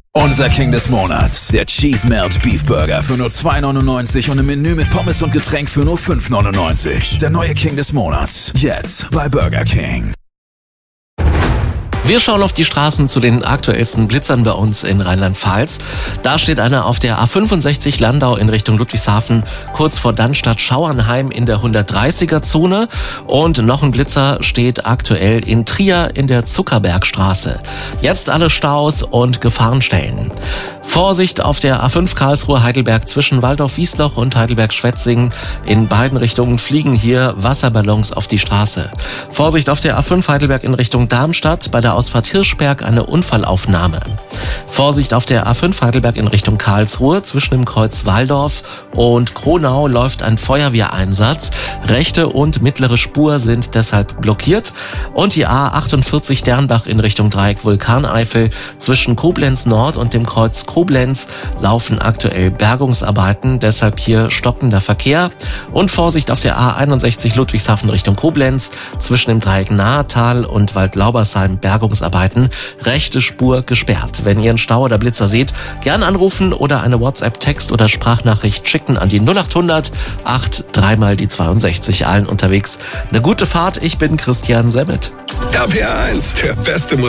Unser King des Monats, der Cheese Melt Beef Burger für nur 2,99 und im Menü mit Pommes und Getränk für nur 5,99. Der neue King des Monats, jetzt bei Burger King. Wir schauen auf die Straßen zu den aktuellsten Blitzern bei uns in Rheinland-Pfalz. Da steht einer auf der A65 Landau in Richtung Ludwigshafen, kurz vor Dannstatt-Schauernheim in der 130er-Zone. Und noch ein Blitzer steht aktuell in Trier in der Zuckerbergstraße. Jetzt alle Staus und Gefahrenstellen. Vorsicht auf der A5 Karlsruhe-Heidelberg zwischen Waldorf-Wiesloch und Heidelberg-Schwetzingen. In beiden Richtungen fliegen hier Wasserballons auf die Straße. Vorsicht auf der A5 Heidelberg in Richtung Darmstadt, bei der Ausfahrt Hirschberg eine Unfallaufnahme. Vorsicht auf der A5 Heidelberg in Richtung Karlsruhe, zwischen dem Kreuz Waldorf und Kronau läuft ein Feuerwehreinsatz. Rechte und mittlere Spur sind deshalb blockiert. Und die A48 Dernbach in Richtung Dreieck Vulkaneifel zwischen Koblenz Nord und dem Kreuz Koblenz laufen aktuell Bergungsarbeiten, deshalb hier stockender Verkehr. Und Vorsicht auf der A61 Ludwigshafen Richtung Koblenz, zwischen dem Dreieck Nahetal und Waldlaubersheim Bergungsarbeiten, rechte Spur gesperrt. Wenn ihr einen Stau oder Blitzer seht, gern anrufen oder eine WhatsApp-Text- oder Sprachnachricht schicken an die 0800 83 die 62. Allen unterwegs eine gute Fahrt. Ich bin Christian Semmet. RPR 1, der beste